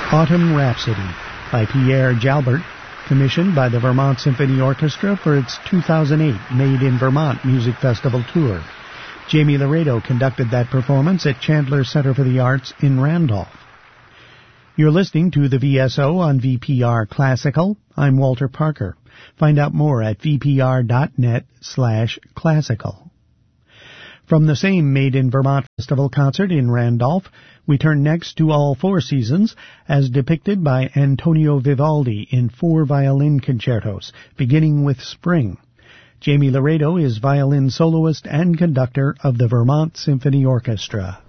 Autumn Rhapsody by Pierre Jalbert, commissioned by the Vermont Symphony Orchestra for its 2008 Made in Vermont Music Festival tour. Jamie Laredo conducted that performance at Chandler Center for the Arts in Randolph. You're listening to the VSO on VPR Classical. I'm Walter Parker. Find out more at vpr.net/classical. From the same Made in Vermont Festival concert in Randolph, we turn next to All Four Seasons, as depicted by Antonio Vivaldi in 4 violin concertos, beginning with Spring. Jamie Laredo is violin soloist and conductor of the Vermont Symphony Orchestra.